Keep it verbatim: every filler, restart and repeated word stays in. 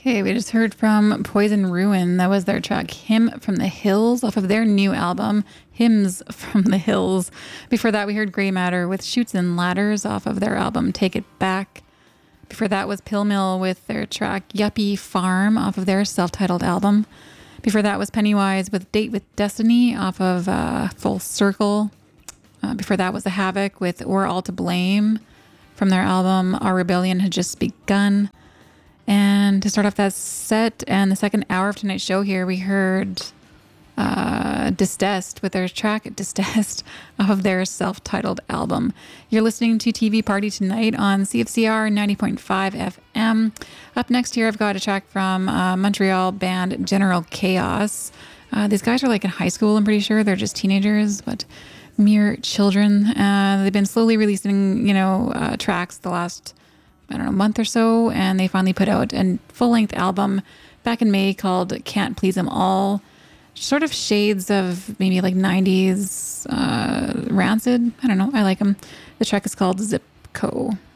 Okay, we just heard from Poison Ruin. That was their track Hymn from the Hills off of their new album, Hymns from the Hills. Before that, we heard Grey Matter with Chutes and Ladders off of their album Take It Back. Before that was Pill Mill with their track Yuppie Farm off of their self-titled album. Before that was Pennywise with Date with Destiny off of uh, Full Circle. Uh, before that was The Havoc with We're All to Blame from their album Our Rebellion Had Just Begun. And to start off that set and the second hour of tonight's show here, we heard uh, Distest with their track Distest off of their self-titled album. You're listening to T V Party tonight on C F C R ninety point five F M. Up next here, I've got a track from uh, Montreal band General Chaos. Uh, these guys are like in high school, I'm pretty sure. They're just teenagers, but mere children. Uh, they've been slowly releasing, you know, uh, tracks the last I don't know, month or so, and they finally put out a full-length album back in May called Can't Please 'Em All. Sort of shades of maybe like nineties uh, Rancid. I don't know. I like them. The track is called Zipco.